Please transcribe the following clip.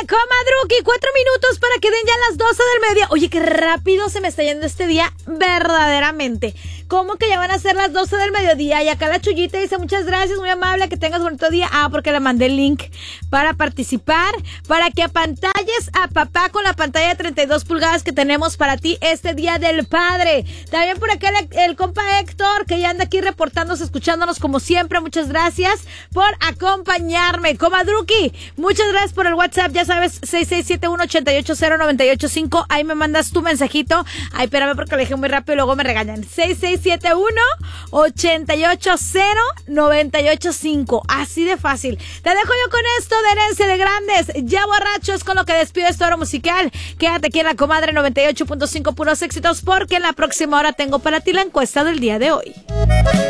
comadruki, 4 minutos para que den ya las 12 del mediodía. Oye, qué rápido se me está yendo este día, verdaderamente. ¿Cómo que ya van a ser las 12 del mediodía? Y acá la Chuyita dice, muchas gracias, muy amable, que tengas bonito día. Porque le mandé el link para participar, para que apantalles a papá con la pantalla de 32 pulgadas que tenemos para ti este Día del Padre. También por acá el compa Héctor, que ya anda aquí reportándose, escuchándonos como siempre. Muchas gracias por acompañarme. Comadruki, muchas gracias por el WhatsApp, ya sabes, 6671-880-985. Ahí me mandas tu mensajito. Ay, espérame porque lo dejé muy rápido y luego me regañan. 6671-880-985. Así de fácil. Te dejo yo con esto de Herencia de Grandes. Ya borrachos, con lo que despido esta hora musical. Quédate aquí en la comadre 98.5, puros éxitos, porque en la próxima hora tengo para ti la encuesta del día de hoy.